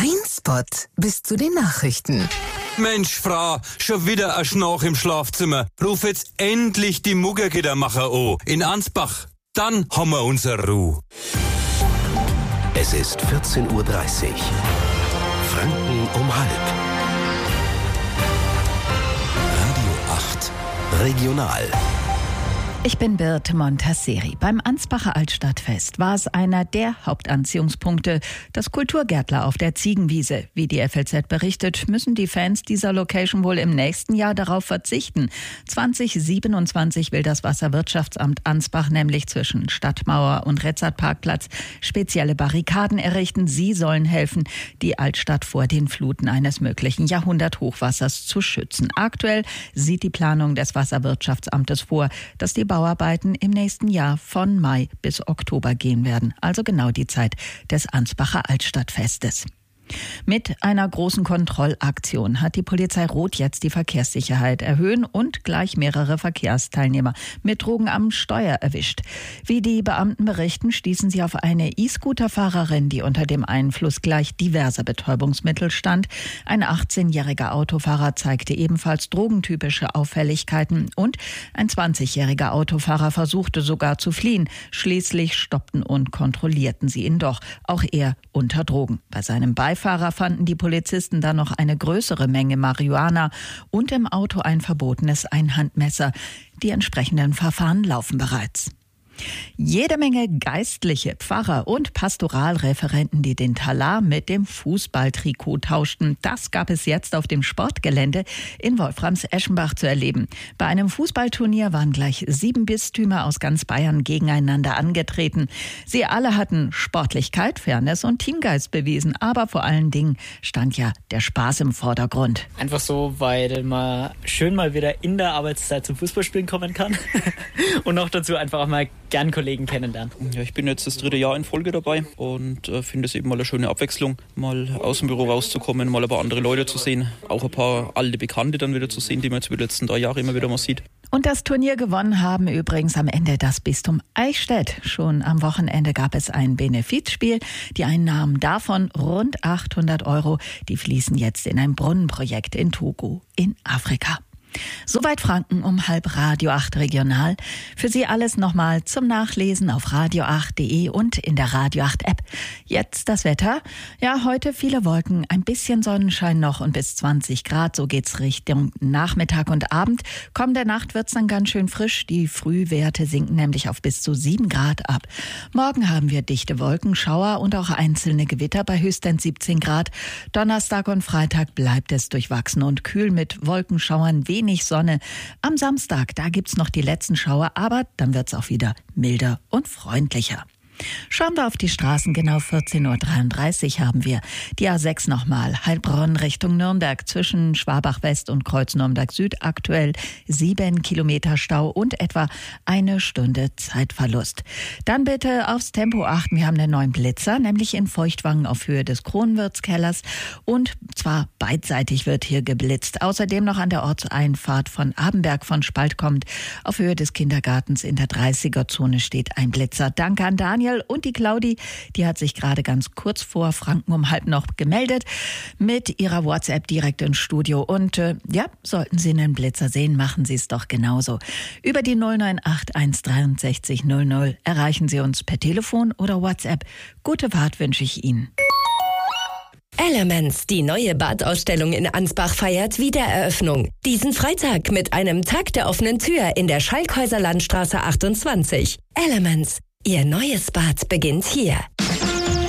1-Spot bis zu den Nachrichten. Mensch, Frau, schon wieder ein Schnarch im Schlafzimmer. Ruf jetzt endlich die Muggergittermacher an. In Ansbach. Dann haben wir unsere Ruhe. Es ist 14:30 Uhr. Franken um halb. Radio 8. Regional. Ich bin Birte Montasseri. Beim Ansbacher Altstadtfest war es einer der Hauptanziehungspunkte, das Kulturgärtler auf der Ziegenwiese. Wie die FLZ berichtet, müssen die Fans dieser Location wohl im nächsten Jahr darauf verzichten. 2027 will das Wasserwirtschaftsamt Ansbach nämlich zwischen Stadtmauer und Retzert-Parkplatz spezielle Barrikaden errichten. Sie sollen helfen, die Altstadt vor den Fluten eines möglichen Jahrhunderthochwassers zu schützen. Aktuell sieht die Planung des Wasserwirtschaftsamtes vor, dass die Bauarbeiten im nächsten Jahr von Mai bis Oktober gehen werden, also genau die Zeit des Ansbacher Altstadtfestes. Mit einer großen Kontrollaktion hat die Polizei Rot jetzt die Verkehrssicherheit erhöhen und gleich mehrere Verkehrsteilnehmer mit Drogen am Steuer erwischt. Wie die Beamten berichten, stießen sie auf eine E-Scooter-Fahrerin, die unter dem Einfluss gleich diverser Betäubungsmittel stand. Ein 18-jähriger Autofahrer zeigte ebenfalls drogentypische Auffälligkeiten und ein 20-jähriger Autofahrer versuchte sogar zu fliehen. Schließlich stoppten und kontrollierten sie ihn doch, auch er unter Drogen. Bei seinem Beifahrer fanden die Polizisten dann noch eine größere Menge Marihuana und im Auto ein verbotenes Einhandmesser. Die entsprechenden Verfahren laufen bereits. Jede Menge Geistliche, Pfarrer und Pastoralreferenten, die den Talar mit dem Fußballtrikot tauschten. Das gab es jetzt auf dem Sportgelände in Wolframs-Eschenbach zu erleben. Bei einem Fußballturnier waren gleich 7 Bistümer aus ganz Bayern gegeneinander angetreten. Sie alle hatten Sportlichkeit, Fairness und Teamgeist bewiesen. Aber vor allen Dingen stand ja der Spaß im Vordergrund. Einfach so, weil man schön mal wieder in der Arbeitszeit zum Fußballspielen kommen kann und noch dazu einfach auch mal gern Kollegen kennenlernen. Ja, ich bin jetzt das 3. Jahr in Folge dabei und finde es eben mal eine schöne Abwechslung, mal aus dem Büro rauszukommen, mal ein paar andere Leute zu sehen, auch ein paar alte Bekannte dann wieder zu sehen, die man jetzt über die letzten 3 Jahre immer wieder mal sieht. Und das Turnier gewonnen haben übrigens am Ende das Bistum Eichstätt. Schon am Wochenende gab es ein Benefizspiel. Die Einnahmen davon, rund 800 €, die fließen jetzt in ein Brunnenprojekt in Togo in Afrika. Soweit Franken um halb, Radio 8 Regional. Für Sie alles nochmal zum Nachlesen auf radio8.de und in der Radio 8 App. Jetzt das Wetter. Ja, heute viele Wolken, ein bisschen Sonnenschein noch und bis 20 Grad. So geht's Richtung Nachmittag und Abend. Kommende Nacht wird's dann ganz schön frisch. Die Frühwerte sinken nämlich auf bis zu 7 Grad ab. Morgen haben wir dichte Wolken, Schauer und auch einzelne Gewitter bei höchstens 17 Grad. Donnerstag und Freitag bleibt es durchwachsen und kühl mit Wolkenschauern, wenig Sonne. Am Samstag, da gibt's noch die letzten Schauer, aber dann wird's auch wieder milder und freundlicher. Schauen wir auf die Straßen, genau 14:33 Uhr haben wir die A6 nochmal. Heilbronn Richtung Nürnberg zwischen Schwabach West und Kreuz Nürnberg Süd aktuell 7 Kilometer Stau und etwa 1 Stunde Zeitverlust. Dann bitte aufs Tempo achten. Wir haben einen neuen Blitzer, nämlich in Feuchtwangen auf Höhe des Kronwirtskellers und zwar beidseitig wird hier geblitzt. Außerdem noch an der Ortseinfahrt von Abenberg von Spalt kommt. Auf Höhe des Kindergartens in der 30er-Zone steht ein Blitzer. Danke an Daniel und die Claudi, die hat sich gerade ganz kurz vor Franken um halb noch gemeldet mit ihrer WhatsApp direkt ins Studio. Und ja, sollten Sie einen Blitzer sehen, machen Sie es doch genauso. Über die 098 163 00 erreichen Sie uns per Telefon oder WhatsApp. Gute Fahrt wünsche ich Ihnen. Elements, die neue Badausstellung in Ansbach feiert Wiedereröffnung. Diesen Freitag mit einem Tag der offenen Tür in der Schalkhäuser Landstraße 28. Elements, Ihr neues Bad beginnt hier.